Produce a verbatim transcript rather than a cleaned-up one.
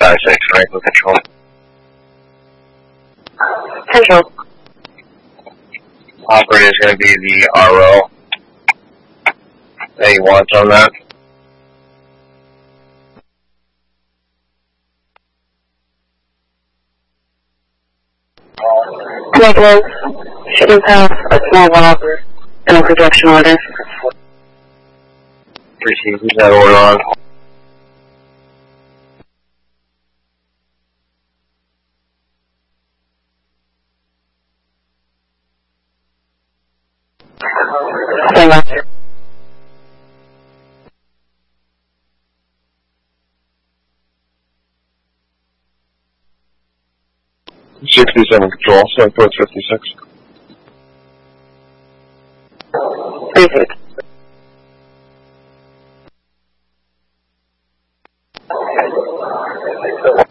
five six, Franklin Control. Control. Operator is going to be the R O. Any wants on that? Negative. Shouldn't have a small wobber in a production order. Appreciate it. That order on. Stand by. sixty-seven Control, Southwest fifty-six. Thank you.